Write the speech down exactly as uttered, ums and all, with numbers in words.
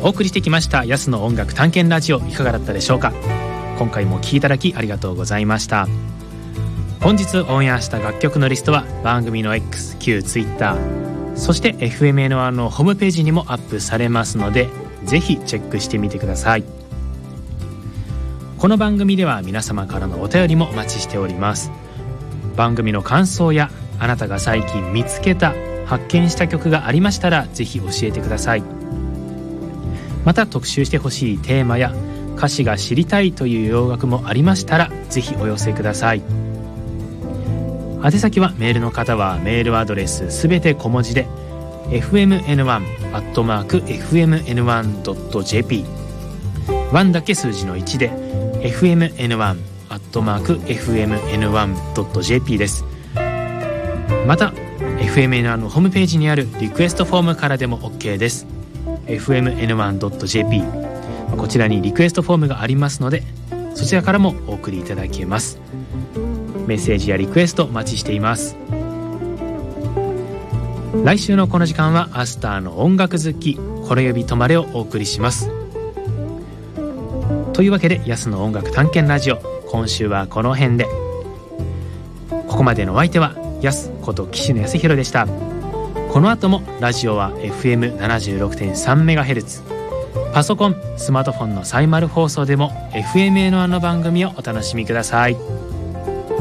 お送りしてきました安の音楽探検ラジオ、いかがだったでしょうか。今回も聴いていただきありがとうございました。本日オンエアした楽曲のリストは番組の X、旧 Twitter、そして エフエムエヌワン のホームページにもアップされますので、ぜひチェックしてみてください。この番組では皆様からのお便りもお待ちしております。番組の感想やあなたが最近見つけた、発見した曲がありましたらぜひ教えてください。また特集してほしいテーマや歌詞が知りたいという洋楽もありましたらぜひお寄せください。宛先はメールの方はメールアドレスすべて小文字で エフエムエヌワン アットマーク エフエムエヌワン ドット ジェーピー、 ワンだけ数字のいちで エフエムエヌワン アットマーク エフエムエヌワン ドット ジェーピー です。また エフエムエヌワン のホームページにあるリクエストフォームからでも OK です。 エフエムエヌワン ドット ジェーピー、 こちらにリクエストフォームがありますので、そちらからもお送りいただけます。メッセージやリクエストお待ちしています。来週のこの時間はアスターの音楽好きこれよび止まれをお送りします。というわけで安の音楽探検ラジオ、今週はこの辺で。ここまでのお相手は安こと岸野康弘でした。この後もラジオは エフエムななじゅうろくてんさんメガヘルツ、パソコン、スマートフォンのサイマル放送でも エフエムエヌワン の番組をお楽しみください。